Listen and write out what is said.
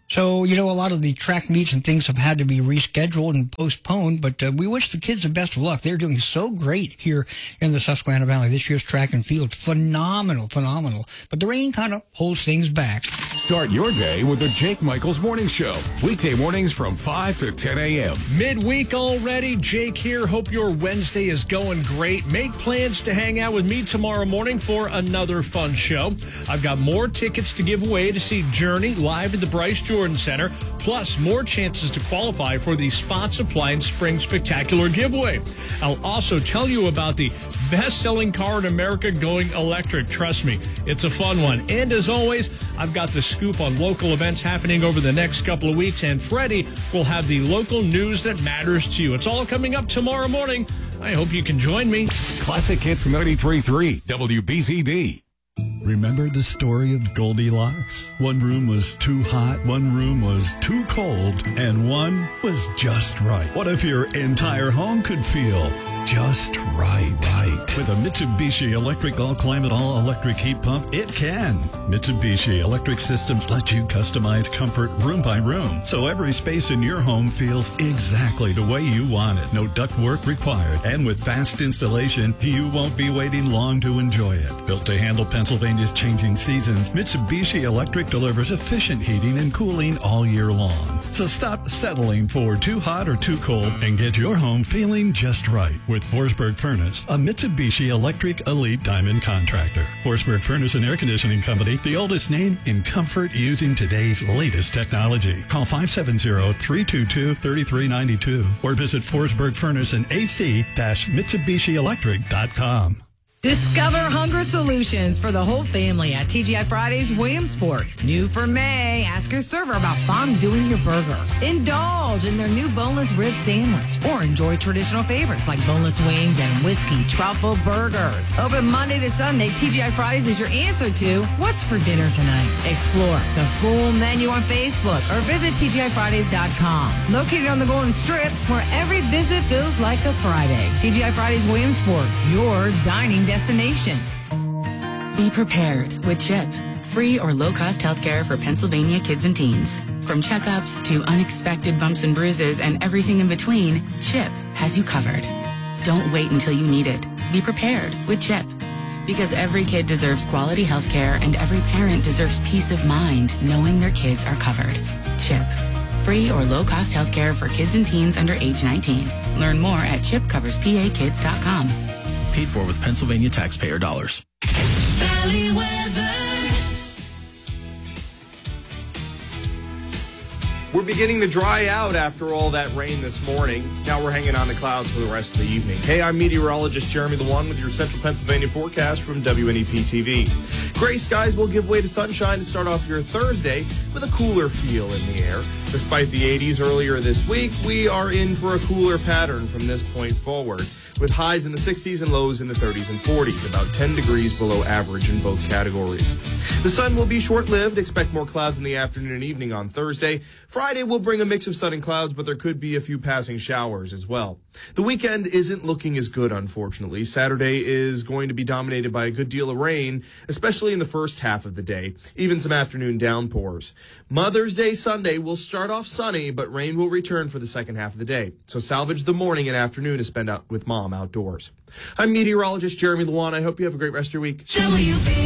So, a lot of the track meets and things have had to be rescheduled and postponed, but we wish the kids the best of luck. They're doing so great here in the Susquehanna Valley. This year's track and field, phenomenal. But the rain kind of holds things back. Start your day with the Jake Michaels Morning Show. Weekday mornings from 5 to 10 a.m. Midweek already. Jake here. Hope your Wednesday is going great. Make plans to hang out with me tomorrow morning for another fun show. I've got more tickets to give away to see Journey live at the Bryce Jordan Center, plus more chances to qualify for the Spots Appliance Spring Spectacular giveaway. I'll also tell you about the best-selling car in America going electric. Trust me, it's a fun one. And as always, I've got the scoop on local events happening over the next couple of weeks, and Freddie will have the local news that matters to you. It's all coming up tomorrow morning. I hope you can join me. Classic Hits 93.3 WBZD. Remember the story of Goldilocks? One room was too hot, one room was too cold, and one was just right. What if your entire home could feel just right? With a Mitsubishi Electric All-Climate All-Electric Heat Pump, it can. Mitsubishi Electric Systems let you customize comfort room by room, so every space in your home feels exactly the way you want it. No ductwork required. And with fast installation, you won't be waiting long to enjoy it. Built to handle Pennsylvania's changing seasons, Mitsubishi Electric delivers efficient heating and cooling all year long. So stop settling for too hot or too cold and get your home feeling just right with Forsberg Furnace, a Mitsubishi Electric Elite Diamond contractor. Forsberg Furnace and Air Conditioning Company, the oldest name in comfort using today's latest technology. Call 570-322-3392 or visit Forsberg Furnace and AC-MitsubishiElectric.com. Discover hunger solutions for the whole family at TGI Fridays Williamsport. New for May, ask your server about fondue your burger. Indulge in their new boneless rib sandwich or enjoy traditional favorites like boneless wings and whiskey truffle burgers. Open Monday to Sunday, TGI Fridays is your answer to what's for dinner tonight. Explore the full menu on Facebook or visit TGIFridays.com. Located on the Golden Strip, where every visit feels like a Friday. TGI Fridays Williamsport, your dining destination. Be prepared with CHIP, free or low-cost healthcare for Pennsylvania kids and teens. From checkups to unexpected bumps and bruises and everything in between, CHIP has you covered. Don't wait until you need it. Be prepared with CHIP. Because every kid deserves quality healthcare and every parent deserves peace of mind knowing their kids are covered. CHIP, free or low-cost healthcare for kids and teens under age 19. Learn more at chipcoverspakids.com. Paid for with Pennsylvania taxpayer dollars. Valley weather. We're beginning to dry out after all that rain this morning. Now we're hanging on the clouds for the rest of the evening. Hey, I'm meteorologist Jeremy Lewan with your Central Pennsylvania forecast from WNEP-TV. Gray skies will give way to sunshine to start off your Thursday with a cooler feel in the air. Despite the 80s earlier this week, we are in for a cooler pattern from this point forward, with highs in the 60s and lows in the 30s and 40s, about 10 degrees below average in both categories. The sun will be short-lived. Expect more clouds in the afternoon and evening on Thursday. Friday will bring a mix of sun and clouds, but there could be a few passing showers as well. The weekend isn't looking as good, unfortunately. Saturday is going to be dominated by a good deal of rain, especially in the first half of the day, even some afternoon downpours. Mother's Day Sunday will start off sunny, but rain will return for the second half of the day. So salvage the morning and afternoon to spend out with Mom outdoors. I'm meteorologist Jeremy Lewan. I hope you have a great rest of your week.